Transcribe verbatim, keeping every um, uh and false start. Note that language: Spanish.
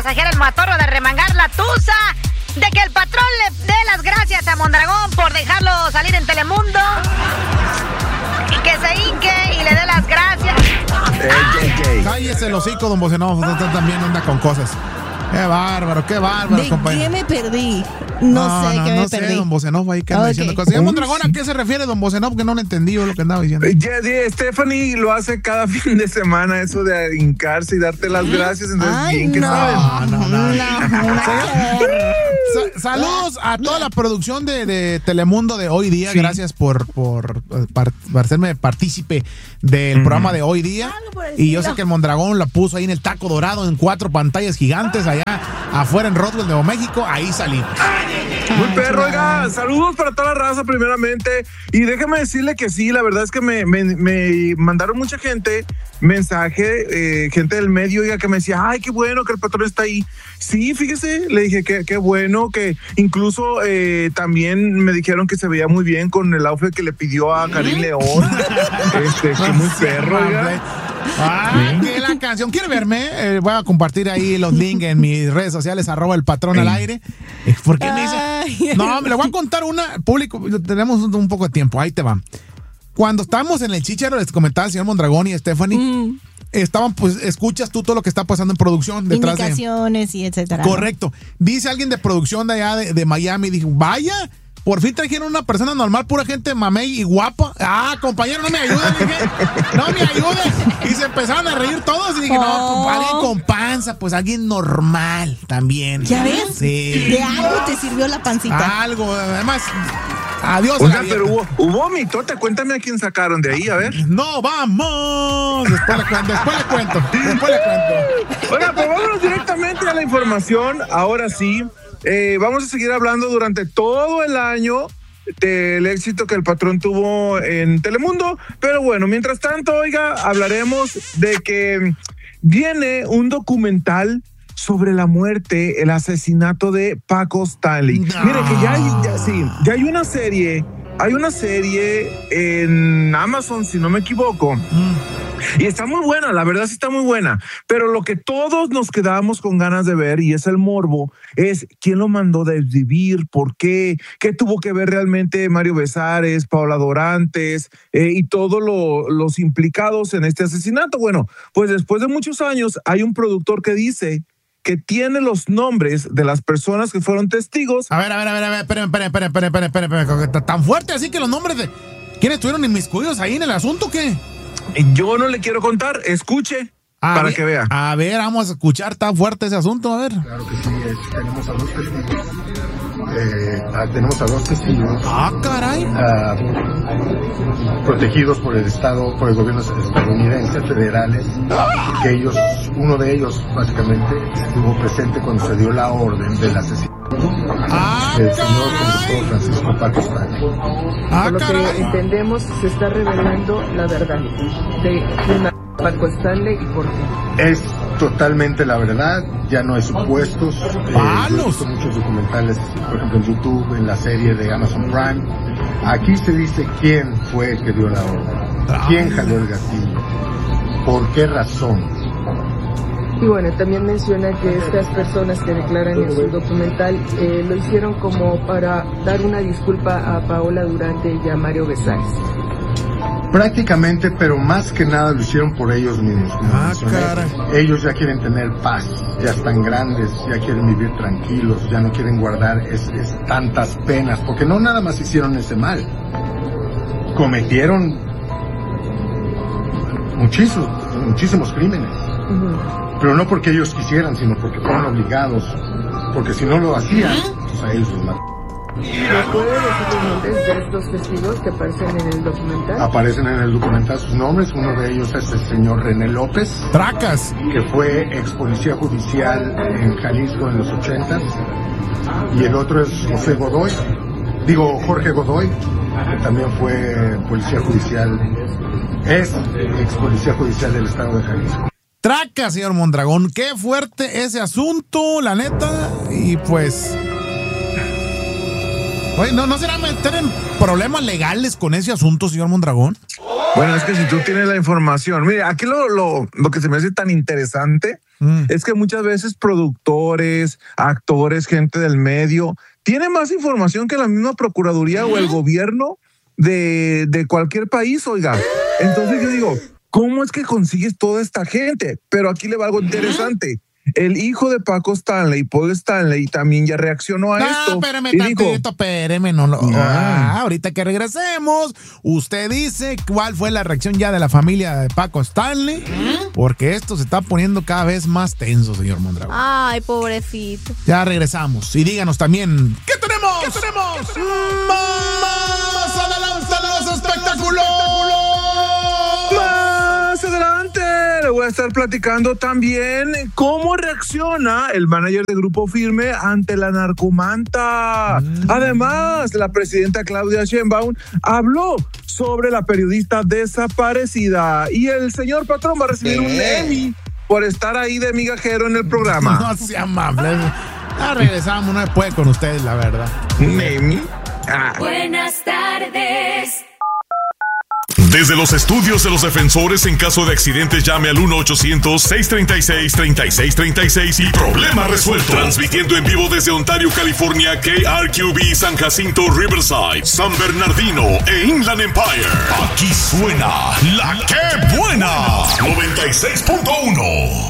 pasajera el motorro de remangar la tusa, de que el patrón le dé las gracias a Mondragón por dejarlo salir en Telemundo y que se hinque y le dé las gracias. Hey, cállese el hocico, don Bocenov, usted también anda con cosas. Qué bárbaro, qué bárbaro, ¿De compañero. qué me perdí? No, no sé no, qué no me sé, perdí. don Bocenov ahí que anda Okay. diciendo cosas. Señor Mondragón, ¿a qué se refiere don Bocenov? Que no lo entendí yo lo que andaba diciendo. Ya, ya, Stephanie lo hace cada fin de semana, eso de hincarse y darte las gracias. Entonces, Ay, bien que no. sabes. No, no, no. No, no. Sa- saludos a toda la producción de, de Telemundo de Hoy Día. Sí. Gracias por, por, par- por hacerme partícipe del uh-huh. programa de Hoy Día. Y yo sé que el Mondragón la puso ahí en el taco dorado en cuatro pantallas gigantes allá afuera en Roswell, Nuevo México. Ahí salimos. Muy perro, oiga, saludos para toda la raza primeramente, y déjame decirle que sí, la verdad es que me, me, me mandaron mucha gente mensaje, eh, gente del medio, oiga, que me decía, ay, qué bueno que el patrón está ahí. Sí, fíjese, le dije que qué bueno, que incluso eh, también me dijeron que se veía muy bien con el outfit que le pidió a Karim León. este, que muy perro, oiga. Ah, que la canción. ¿Quiere verme? Eh, voy a compartir ahí los links en mis redes sociales, arroba el patrón al aire. ¿Por qué me dice? No, me le voy a contar una, público, tenemos un, un poco de tiempo, ahí te va. Cuando estábamos en el Chícharo, les comentaba el señor Mondragón y Stephanie, mm. estaban, pues, escuchas tú todo lo que está pasando en producción. Detrás Indicaciones de, y etcétera. Correcto. Dice alguien de producción de allá de, de Miami, dijo, vaya, por fin trajeron una persona normal, pura gente mamey y guapa. Ah, compañero, no me ayuda, dije. No me ayuda. Y se empezaron a reír todos y dije, oh. no, pues, alguien con panza, pues alguien normal también. ¿Ya ves? Sí. De algo te sirvió la pancita. Algo, además, adiós. Oiga, pero hubo, hubo mitote, cuéntame a quién sacaron de ahí, a ver. No, vamos. Después le cuento, después le cuento, después le cuento. Oiga, pues vámonos directamente a la información, ahora sí. Eh, vamos a seguir hablando durante todo el año del éxito que el patrón tuvo en Telemundo, pero bueno, mientras tanto, oiga, hablaremos de que viene un documental sobre la muerte, el asesinato de Paco Stanley. No. Mire que ya hay, ya, sí, ya hay una serie, hay una serie en Amazon, si no me equivoco. Mm. Y está muy buena, la verdad sí está muy buena, pero lo que todos nos quedamos con ganas de ver, y es el morbo, es quién lo mandó desvivir, por qué, qué tuvo que ver realmente Mario Besares, Paola Dorantes eh, y todos lo, los implicados en este asesinato. Bueno, pues después de muchos años hay un productor que dice que tiene los nombres de las personas que fueron testigos. A ver, a ver, a ver, a ver, esperen, esperen, esperen, esperen, esperen, esperen, tan fuerte así que los nombres de ¿quiénes estuvieron inmiscuidos ahí en el asunto, qué? Yo no le quiero contar, escuche a para ver, que vea. A ver, vamos a escuchar, tan fuerte ese asunto, a ver. Claro que sí, es, tenemos a dos testigos. Eh, ah, tenemos a dos testigos. Ah, caray. Uh, protegidos por el Estado, por el gobierno estadounidense, federales, que ellos, uno de ellos básicamente estuvo presente cuando se dio la orden del asesinato. Ah, el señor conductor Francisco Paco Stanley. Ah, Por lo caray. que entendemos, se está revelando la verdad de una Paco Stanley y por qué. Es totalmente la verdad, ya no hay supuestos. Eh, he visto muchos documentales, por ejemplo en YouTube, en la serie de Amazon Prime. Aquí se dice quién fue el que dio la orden, quién jaló el gatillo, por qué razón. Y bueno, también menciona que estas personas que declaran en su documental eh, lo hicieron como para dar una disculpa a Paola Durante y a Mario Besares. Prácticamente, pero más que nada lo hicieron por ellos mismos. Como ah, mencioné. Ellos ya quieren tener paz, ya están grandes, ya quieren vivir tranquilos, ya no quieren guardar es, es tantas penas, porque no nada más hicieron ese mal, cometieron muchísimos, muchísimos crímenes. Uh-huh. Pero no porque ellos quisieran, sino porque fueron obligados, porque si no lo hacían, pues a ellos los mataron. ¿Me puede decir los nombres de estos testigos que aparecen en el documental? Aparecen en el documental sus nombres. Uno de ellos es el señor René López. Tracas. Que fue ex policía judicial en Jalisco en los ochentas. Y el otro es José Godoy. Digo, Jorge Godoy, que también fue policía judicial. Es ex policía judicial del estado de Jalisco. Traca, señor Mondragón. Qué fuerte ese asunto, la neta. Y pues... Oye, ¿no, ¿no será meter en problemas legales con ese asunto, señor Mondragón? Bueno, es que si tú tienes la información... Mire, aquí lo, lo, lo que se me hace tan interesante Mm. Es que muchas veces productores, actores, gente del medio, tienen más información que la misma Procuraduría ¿Mm? o el gobierno de, de cualquier país, oiga. Entonces yo digo, ¿cómo es que consigues toda esta gente? Pero aquí le va algo interesante. El hijo de Paco Stanley, Paul Stanley, también ya reaccionó a no, esto. Espérame tantito, espérame, no, no. Ah, ahorita que regresemos, usted dice cuál fue la reacción ya de la familia de Paco Stanley, porque esto se está poniendo cada vez más tenso, señor Mondragón. Ay, pobrecito. Ya regresamos y díganos también, ¿qué tenemos? ¿Qué tenemos? Más adelante los espectáculos. Más adelante le voy a estar platicando también cómo reacciona el manager de Grupo Firme ante la narcomanta. Mm. Además, la presidenta Claudia Sheinbaum habló sobre la periodista desaparecida y el señor patrón va a recibir ¿Qué? un Emmy por estar ahí de migajero en el programa. No sea amable. Ya regresamos, no puede con ustedes, la verdad. ¿Un Emmy? Ah. Buenas tardes. Desde los estudios de los defensores, en caso de accidentes, llame al uno ochocientos, seiscientos treinta y seis, treinta y seis treinta y seis y problema resuelto. Transmitiendo en vivo desde Ontario, California, K R Q B, San Jacinto, Riverside, San Bernardino e Inland Empire. Aquí suena la que buena. noventa y seis punto uno.